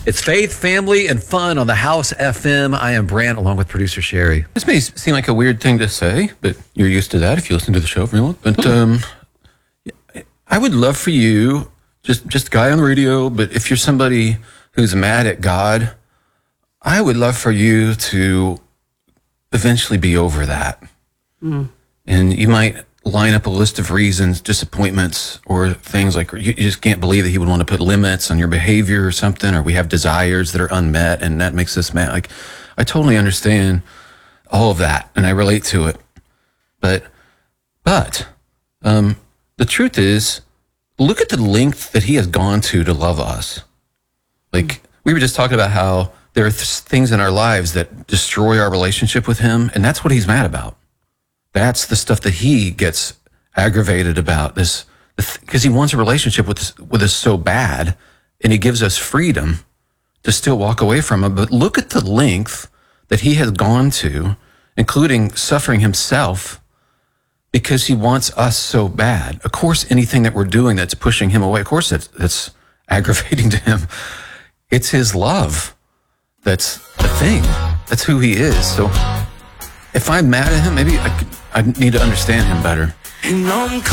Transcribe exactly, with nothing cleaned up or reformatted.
It's faith, family, and fun on the House F M. I am Brant, along with producer Sherry. This may seem like a weird thing to say, but you're used to that if you listen to the show for long. But um, I would love for you, just just a guy on the radio, but if you're somebody who's mad at God, I would love for you to eventually be over that. Mm. And you might line up a list of reasons, disappointments, or things like you, you just can't believe that he would want to put limits on your behavior or something, or we have desires that are unmet and that makes us mad. Like, I totally understand all of that and I relate to it. But, but, um, the truth is, look at the length that he has gone to to love us. Like, mm. we were just talking about how there are th- things in our lives that destroy our relationship with him, and that's what he's mad about. That's the stuff that he gets aggravated about, this, because he wants a relationship with us, with us so bad, and he gives us freedom to still walk away from him. But look at the length that he has gone to, including suffering himself, because he wants us so bad. Of course, anything that we're doing that's pushing him away, of course, that's, that's aggravating to him. It's his love that's the thing. That's who he is. So if I'm mad at him, maybe I, could, I need to understand him better.